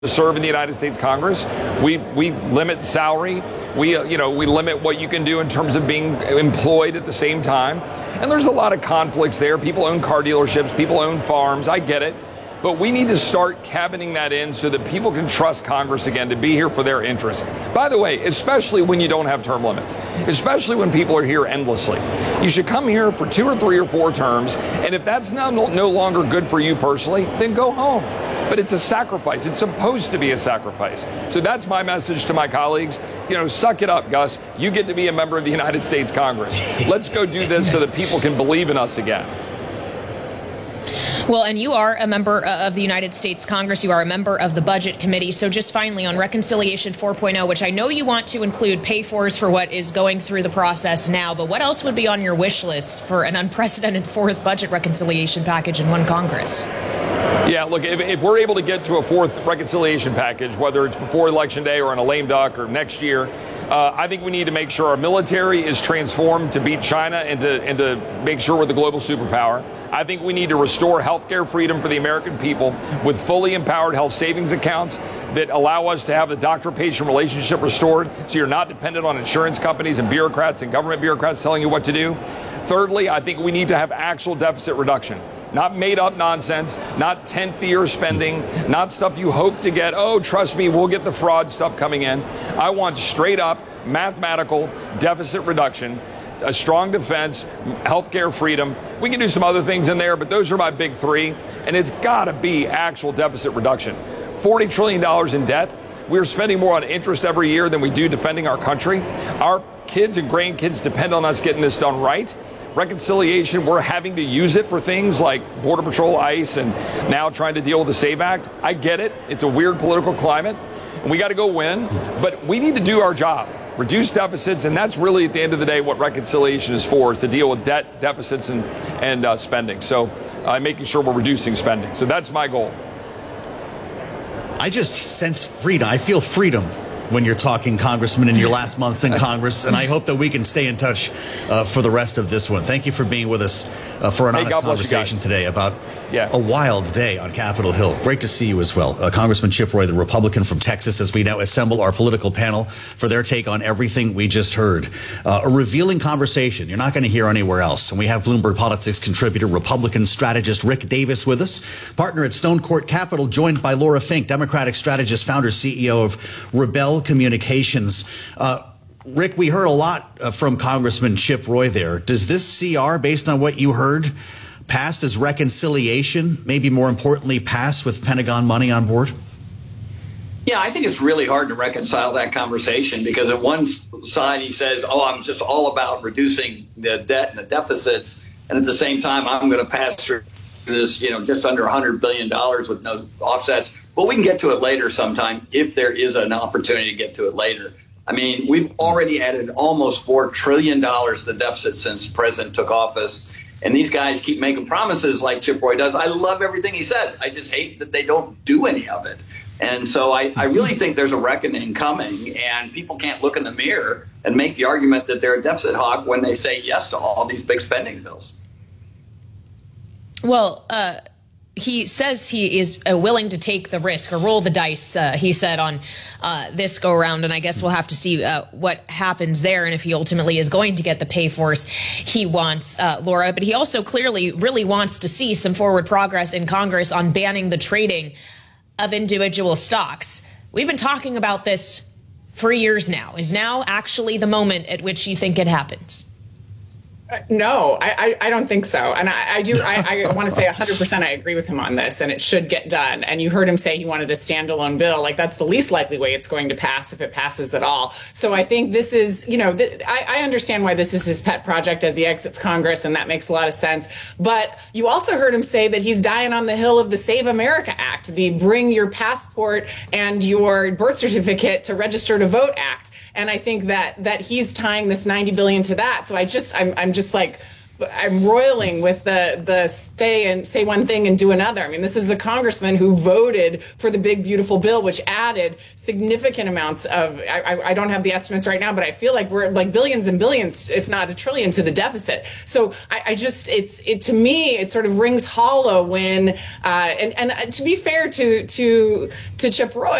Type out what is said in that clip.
to serve in the United States Congress. We limit salary. We limit what you can do in terms of being employed at the same time. And there's a lot of conflicts there. People own car dealerships. People own farms. I get it. But we need to start cabining that in so that people can trust Congress again to be here for their interests. By the way, especially when you don't have term limits, especially when people are here endlessly. You should come here for 2 or 3 or 4 terms. And if that's no longer good for you personally, then go home. But it's a sacrifice. It's supposed to be a sacrifice. So that's my message to my colleagues. Suck it up, Gus. You get to be a member of the United States Congress. Let's go do this so that people can believe in us again. Well, and you are a member of the United States Congress. You are a member of the Budget Committee. So just finally on Reconciliation 4.0, which I know you want to include pay-fors for what is going through the process now, but what else would be on your wish list for an unprecedented 4th budget reconciliation package in one Congress? Yeah, look, if we're able to get to a 4th reconciliation package, whether it's before Election Day or on a lame duck or next year, I think we need to make sure our military is transformed to beat China and to make sure we're the global superpower. I think we need to restore healthcare freedom for the American people with fully empowered health savings accounts that allow us to have the doctor-patient relationship restored so you're not dependent on insurance companies and bureaucrats and government bureaucrats telling you what to do. Thirdly, I think we need to have actual deficit reduction. Not made up nonsense, not 10th year spending, not stuff you hope to get. Oh, trust me, we'll get the fraud stuff coming in. I want straight up mathematical deficit reduction, a strong defense, healthcare freedom. We can do some other things in there, but those are my big 3. And it's got to be actual deficit reduction. $40 trillion in debt. We're spending more on interest every year than we do defending our country. Our kids and grandkids depend on us getting this done right. Reconciliation, we're having to use it for things like Border Patrol, ICE, and now trying to deal with the SAVE Act. I get it. It's a weird political climate, and we got to go win. But we need to do our job, reduce deficits, and that's really, at the end of the day, what reconciliation is for, is to deal with debt, deficits, and spending. So making sure we're reducing spending. So that's my goal. I just sense freedom. I feel freedom when you're talking, Congressman, in your last months in Congress, and I hope that we can stay in touch for the rest of this one. Thank you for being with us for an honest conversation today about a wild day on Capitol Hill. Great to see you as well. Congressman Chip Roy, the Republican from Texas, as we now assemble our political panel for their take on everything we just heard. A revealing conversation you're not going to hear anywhere else. And we have Bloomberg Politics contributor, Republican strategist Rick Davis with us, partner at Stone Court Capital, joined by Laura Fink, Democratic strategist, founder, CEO of Rebel Communications. Rick, we heard a lot from Congressman Chip Roy there. Does this CR, based on what you heard, passed as reconciliation, maybe more importantly, passed with Pentagon money on board? Yeah, I think it's really hard to reconcile that conversation because at one side he says, I'm just all about reducing the debt and the deficits. And at the same time, I'm going to pass through this, just under $100 billion with no offsets. But we can get to it later sometime if there is an opportunity to get to it later. I mean, we've already added almost $4 trillion to the deficit since the president took office. And these guys keep making promises like Chip Roy does. I love everything he says. I just hate that they don't do any of it. And so I really think there's a reckoning coming, and people can't look in the mirror and make the argument that they're a deficit hawk when they say yes to all these big spending bills. Well, he says he is willing to take the risk or roll the dice, he said, on this go around. And I guess we'll have to see what happens there and if he ultimately is going to get the pay-fors he wants, Laura. But he also clearly really wants to see some forward progress in Congress on banning the trading of individual stocks. We've been talking about this for years now. Is now actually the moment at which you think it happens? No, I don't think so. And I want to say 100% I agree with him on this, and it should get done. And you heard him say he wanted a standalone bill. Like, that's the least likely way it's going to pass, if it passes at all. So I think this is, I understand why this is his pet project as he exits Congress, and that makes a lot of sense. But you also heard him say that he's dying on the hill of the Save America Act, the bring your passport and your birth certificate to register to vote act. And I think that he's tying this $90 billion to that. So I'm just like, I'm roiling with the say one thing and do another. I mean, this is a congressman who voted for the big beautiful bill, which added significant amounts of, I don't have the estimates right now, but I feel like we're like billions and billions, if not a trillion, to the deficit. So to me, it sort of rings hollow when, and to be fair to Chip Roy,